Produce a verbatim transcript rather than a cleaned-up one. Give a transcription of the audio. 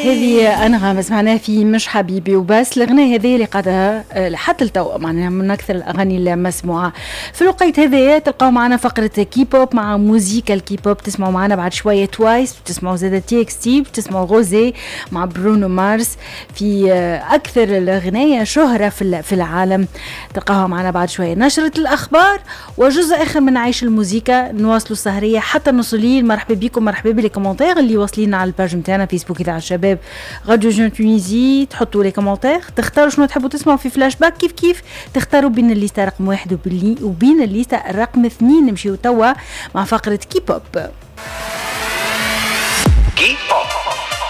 هذه أنغام سمعناها في مش حبيبي وبس. الأغنية هذه اللي قاعدة حتى التو معناها من أكثر الأغاني اللي مسموعة في الوقت هذا. تلقاو معنا فقرة كي بوب مع موسيقى الكي بوب. تسمعوا معنا بعد شوية توايس، تسمعوا زادة تي اكس تي، تسمعوا غوزي مع برونو مارس في أكثر الأغنية شهرة في في العالم. تلقاوها معنا بعد شوية نشرة الأخبار وجزء آخر من عيش الموسيقى. نواصلوا السهرية حتى نوصلين. مرحبا بكم، مرحبا بالكومنتير اللي واصلين على الباج متاعنا فيسبوك إذاعة الشباب راديو جون تونيزي. تحطوا لي كومنتير، تختاروا شنو تحبوا تسمعوا في فلاش باك، كيف كيف تختاروا بين الليسته رقم واحد وبين الليسته رقم اثنين. نمشيو توا مع فقرة كي بوب. كي بوب